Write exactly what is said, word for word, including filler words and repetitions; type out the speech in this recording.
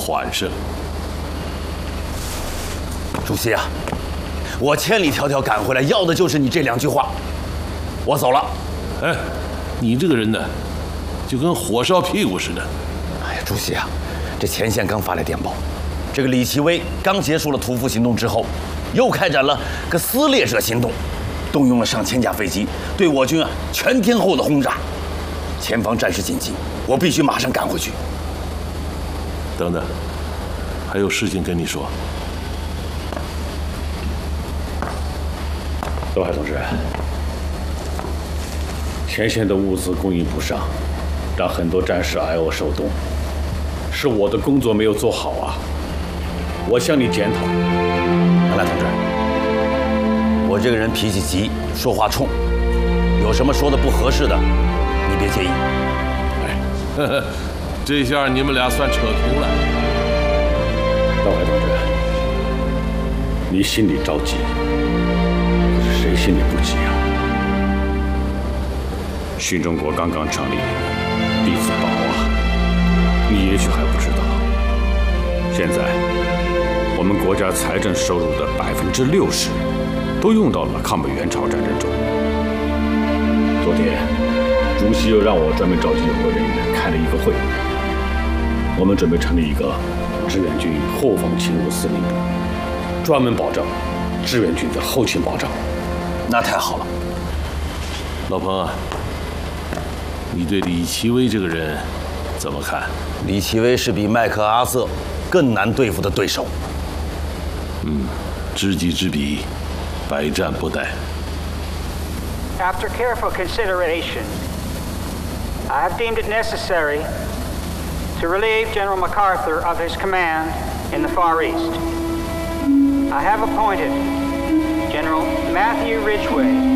缓胜。 主席啊，我千里迢迢赶回来，要的就是你这两句话。我走了。 哎，你这个人呢，就跟火烧屁股似的。 哎呀，主席啊，这前线刚发来电报，这个李奇微刚结束了屠夫行动之后，又开展了个撕裂者行动，动用了上千架飞机，对我军啊全天候的轰炸。前方战事紧急，我必须马上赶回去。 等等，还有事情跟你说。 罗海同志，前线的物资供应不上，让很多战士挨饿受冻，是我的工作没有做好啊！我向你检讨。 杨澜同志，我这个人脾气急，说话冲，有什么说的不合适的，你别介意。 哎，呵呵，这下你们俩算扯平了。 道海同志，你心里着急，可是谁心里不急啊？新中国刚刚成立，地自保啊，你也许还不知道。现在，我们国家财政收入的百分之六十，都用到了抗美援朝战争中。昨天，主席又让我专门召集有关人员开了一个会，我们准备成立一个志愿军后方勤务司令部，专门保障志愿军的后勤保障。 那太好了。 老彭啊，你对李奇微这个人怎么看？ 李奇微是比麦克阿瑟更难对付的对手。 嗯，知己知彼，百战不殆。 After careful consideration, I have deemed it necessary to relieve General MacArthur of his command in the Far East. I have appointed General Matthew Ridgway